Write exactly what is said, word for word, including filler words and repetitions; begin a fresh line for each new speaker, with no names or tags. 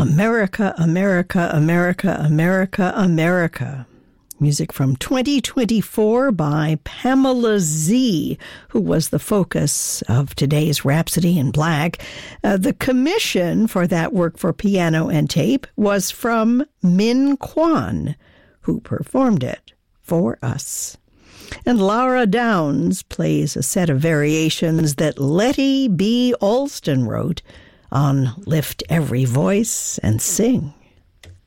America, America, America, America, America. Music from twenty twenty-four by Pamela Z, who was the focus of today's Rhapsody in Black. Uh, the commission for that work for piano and tape was from Min Kwan, who performed it for us. And Laura Downs plays a set of variations that Letty B. Alston wrote on Lift Every Voice and Sing.